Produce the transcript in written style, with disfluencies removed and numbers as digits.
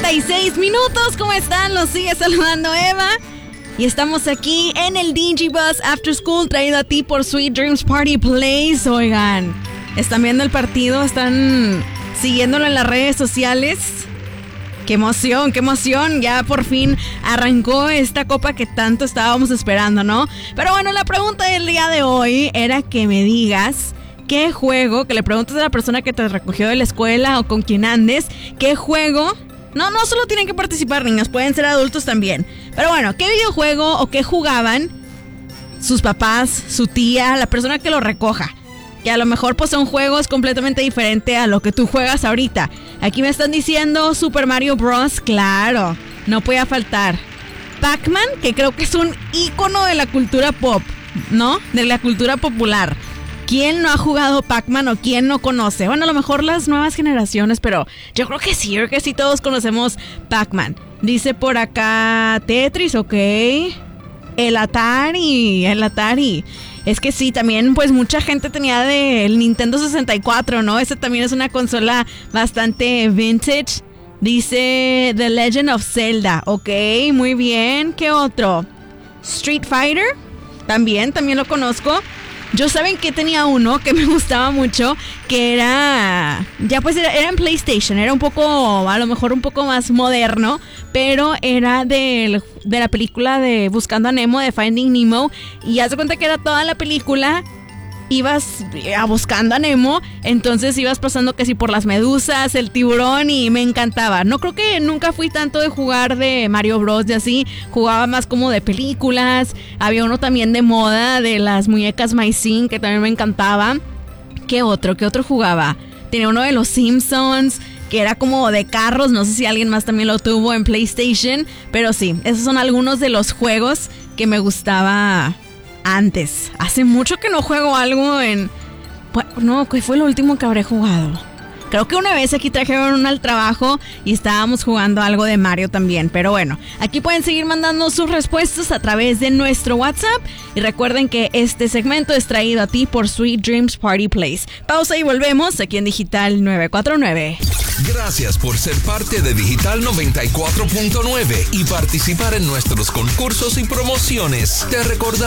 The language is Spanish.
9:36. ¿Cómo están? Los sigue saludando Eva. Y estamos aquí en el DJ Bus After School, traído a ti por Sweet Dreams Party Place. Oigan, ¿están viendo el partido? ¿Están siguiéndolo en las redes sociales? ¡Qué emoción, qué emoción! Ya por fin arrancó esta copa que tanto estábamos esperando, ¿no? Pero bueno, la pregunta del día de hoy era que me digas qué juego, que le preguntes a la persona que te recogió de la escuela o con quien andes, qué juego. No solo tienen que participar niños, pueden ser adultos también. Pero bueno, ¿qué videojuego o qué jugaban sus papás, su tía, la persona que lo recoja? Que a lo mejor pues son juegos completamente diferentes a lo que tú juegas ahorita. Aquí me están diciendo Super Mario Bros. Claro, no podía faltar. Pac-Man, que creo que es un ícono de la cultura pop, ¿no? De la cultura popular. ¿Quién no ha jugado Pac-Man o quién no conoce? Bueno, a lo mejor las nuevas generaciones, pero yo creo que sí todos conocemos Pac-Man. Dice por acá Tetris, ok. El Atari. Es que sí, también pues mucha gente tenía del Nintendo 64, ¿no? Ese también es una consola bastante vintage. Dice The Legend of Zelda, ok, muy bien. ¿Qué otro? Street Fighter, también lo conozco. Yo saben que tenía uno que me gustaba mucho, que era en PlayStation, era un poco, a lo mejor un poco más moderno, pero era de la película de Buscando a Nemo, de Finding Nemo, y haz de cuenta que era toda la película, ibas buscando a Nemo, entonces ibas pasando que sí por las medusas, el tiburón, y me encantaba. No creo que nunca fui tanto de jugar de Mario Bros. Y así, jugaba más como de películas. Había uno también de moda de las muñecas Maicin que también me encantaba. ¿Qué otro jugaba? Tenía uno de los Simpsons que era como de carros, no sé si alguien más también lo tuvo en PlayStation, pero sí, esos son algunos de los juegos que me gustaba antes. Hace mucho que no juego algo en... No, ¿qué fue lo último que habré jugado? Creo que una vez aquí trajeron uno al trabajo y estábamos jugando algo de Mario también. Pero bueno, aquí pueden seguir mandando sus respuestas a través de nuestro WhatsApp. Y recuerden que este segmento es traído a ti por Sweet Dreams Party Place. Pausa y volvemos aquí en Digital 949. Gracias por ser parte de Digital 94.9 y participar en nuestros concursos y promociones. Te recordamos